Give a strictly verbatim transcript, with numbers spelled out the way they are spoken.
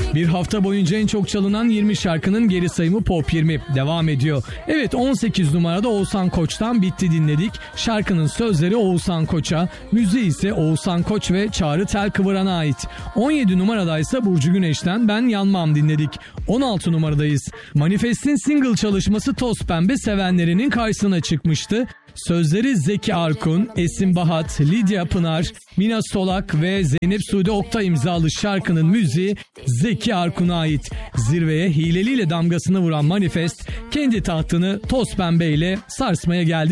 Bir hafta boyunca en çok çalınan yirmi şarkının geri sayımı Pop yirmi devam ediyor. Evet, on sekiz numarada Oğuzhan Koç'tan Bitti dinledik. Şarkının sözleri Oğuzhan Koç'a, müziği ise Oğuzhan Koç ve Çağrı Telkıvıran'a ait. on yedi numarada ise Burcu Güneş'ten Ben Yanmam dinledik. on altı numaradayız. Manifest'in single çalışması Toz Pembe sevenlerinin karşısına çıkmıştı. Sözleri Zeki Arkun, Esin Bahat, Lidya Pınar, Mina Solak ve Zeynep Sude Oktay imzalı şarkının müziği Zeki Arkun'a ait. Zirveye hileliyle damgasını vuran Manifest kendi tahtını Toz Pembe ile sarsmaya geldi.